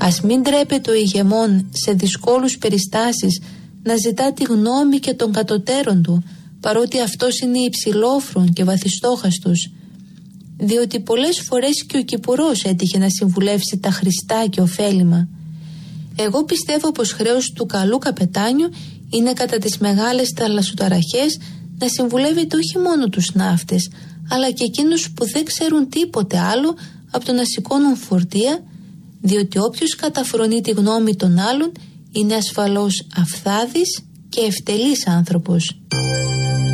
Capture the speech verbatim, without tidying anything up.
Ας μην τρέπεται ο ηγεμόν σε δυσκόλους περιστάσεις να ζητά τη γνώμη και των κατωτέρων του, παρότι αυτός είναι υψηλόφρον και βαθιστόχαστος, διότι πολλές φορές και ο Κυπουρός έτυχε να συμβουλεύσει τα χρηστά και ωφέλιμα. Εγώ πιστεύω πως χρέος του καλού καπετάνιου είναι κατά τις μεγάλες θαλασσοταραχές να συμβουλεύεται όχι μόνο τους ναύτες, αλλά και εκείνους που δεν ξέρουν τίποτε άλλο από το να σηκώνουν φορτία, διότι όποιος καταφρονεί τη γνώμη των άλλων είναι ασφαλώς αυθάδης και ευτελής άνθρωπος.